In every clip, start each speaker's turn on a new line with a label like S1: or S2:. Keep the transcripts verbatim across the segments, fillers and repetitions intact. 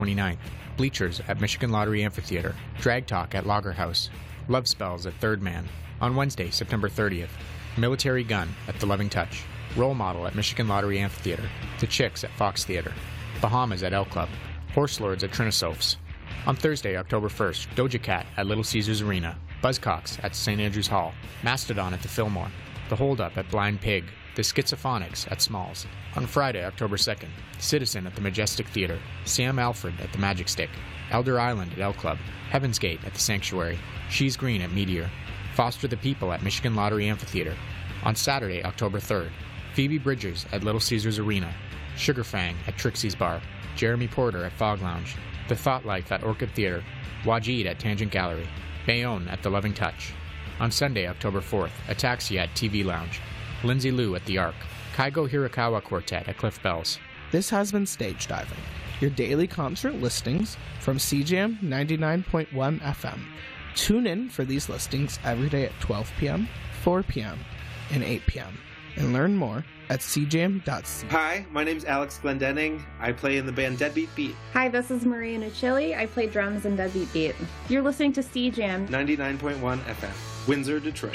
S1: twenty-ninth. Bleachers at Michigan Lottery Amphitheater. Drag Talk at Lager House. Love Spells at Third Man. On Wednesday, September thirtieth. Military Gun at The Loving Touch. Role Model at Michigan Lottery Amphitheater. The Chicks at Fox Theater. Bahamas at L Club. Horse Lords at Trinosophs. On Thursday, October first, Doja Cat at Little Caesars Arena. Buzzcocks at Saint Andrews Hall. Mastodon at the Fillmore. The Hold Up at Blind Pig. The Schizophonics at Smalls. On Friday, October second, Citizen at the Majestic Theater. Sam Alfred at the Magic Stick. Elder Island at L Club. Heaven's Gate at the Sanctuary. She's Green at Meteor. Foster the People at Michigan Lottery Amphitheater. On Saturday, October third, Phoebe Bridgers at Little Caesars Arena. Sugar Fang at Trixie's Bar. Jeremy Porter at Fog Lounge. The Thought Life at Orchid Theater. Wajid at Tangent Gallery. Bayonne at The Loving Touch. On Sunday, October fourth, Ataxia at T V Lounge. Lindsay Liu at The Arc. Kaigo Hirakawa Quartet at Cliff Bells.
S2: This has been Stage Diving, your daily concert listings from C J M ninety-nine point one F M. Tune in for these listings every day at twelve p.m., four p.m., and eight p.m. and learn more at c j m dot c a.
S3: Hi, my name's Alex Glendenning. I play in the band Deadbeat Beat.
S4: Hi, this is Maria Nucilli. I play drums in Deadbeat Beat. You're listening to C J M
S3: ninety-nine point one F M, Windsor, Detroit.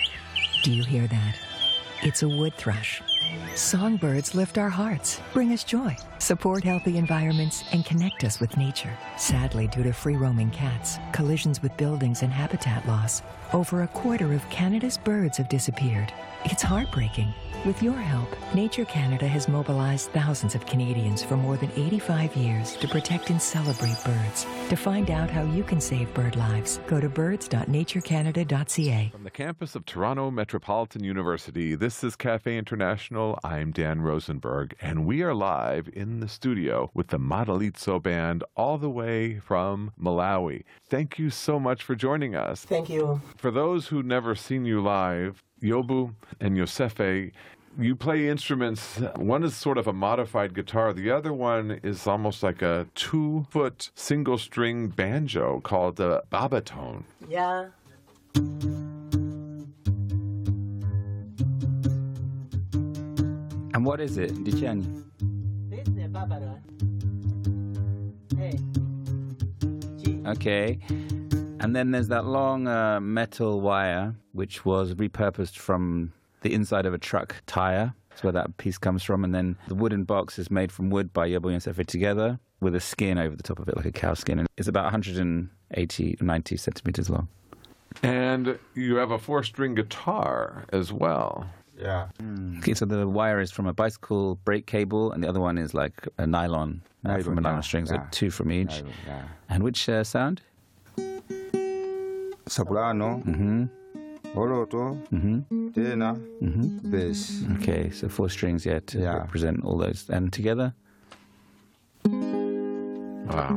S5: Do you hear that? It's a wood thrush. Songbirds lift our hearts, bring us joy, support healthy environments, and connect us with nature. Sadly, due to free-roaming cats, collisions with buildings, and habitat loss, over a quarter of Canada's birds have disappeared. It's heartbreaking. With your help, Nature Canada has mobilized thousands of Canadians for more than eighty-five years to protect and celebrate birds. To find out how you can save bird lives, go to birds dot nature canada dot c a.
S6: From the campus of Toronto Metropolitan University, this is Cafe International. I'm Dan Rosenberg, and we are live in the studio with the Madalitso Band all the way from Malawi. Thank you so much for joining us.
S7: Thank you.
S6: For those who've never seen you live, Yobu and Yosefe, you play instruments. One is sort of a modified guitar. The other one is almost like a two-foot single-string banjo called a babatone.
S7: Yeah.
S8: And what is it, Diceni?
S7: This is a babatone. Hey. G.
S8: Okay. And then there's that long uh, metal wire, which was repurposed from the inside of a truck tire. That's where that piece comes from. And then the wooden box is made from wood by Yobo and Sefe together with a skin over the top of it, like a cow skin. And it's about one hundred eighty, ninety centimeters long.
S6: And you have a four-string guitar as well.
S8: Yeah. Mm. Okay, so the wire is from a bicycle brake cable, and the other one is like a nylon, nylon from a nylon string, so yeah. two from each. Nylon, yeah. And which uh, sound?
S9: Soprano,
S8: mm-hmm.
S9: Oloto,
S8: mm-hmm.
S9: Tena,
S8: mm-hmm.
S9: bass.
S8: Okay, so four strings, yeah, to
S9: yeah.
S8: represent all those. And together?
S6: Wow.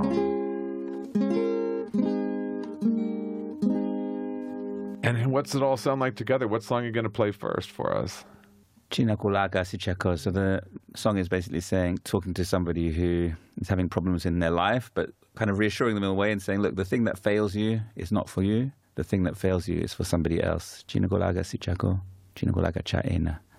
S6: And what's it all sound like together? What song are you going to play first for us?
S8: Chinakulaga Sichako. So the song is basically saying, talking to somebody who is having problems in their life, but kind of reassuring them in a way and saying, look, the thing that fails you is not for you. The thing that fails you is for somebody else. Chinakulaga Sichako, Chinakulaga Chaena.